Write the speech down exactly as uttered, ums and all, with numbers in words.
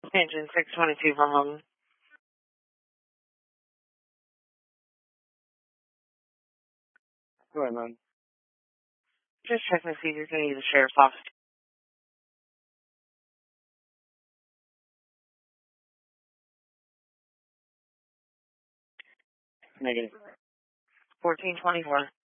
Engine six twenty-two for home. Go ahead, man. Just checking to see if you're going to use the sheriff's office. Negative. fourteen twenty-four.